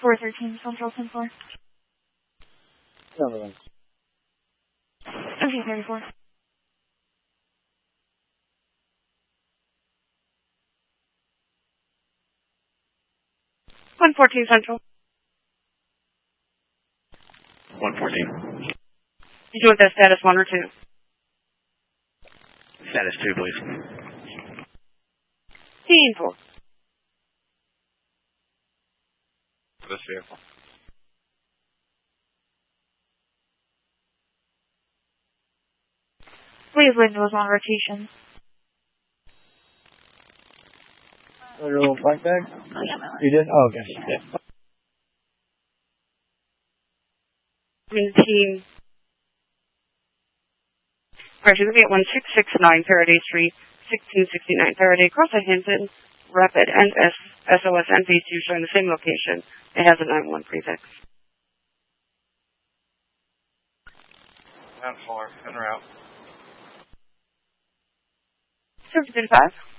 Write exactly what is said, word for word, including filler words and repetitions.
four thirteen Central ten four. Number one. Okay, thirty-four. one fourteen Central. one fourteen. Did you want that status one or two? Status two, please. Scene four. For this vehicle. Please windows on rotation. Little black bag? You did? Oh, okay. Yeah. Team. Alright, you're going to be at one six six nine Faraday Street, sixteen sixty-nine Faraday, across the Hinton, Rapid, and S O S N V two showing the same location. It has a nine one prefix. Not four, en route. Service five.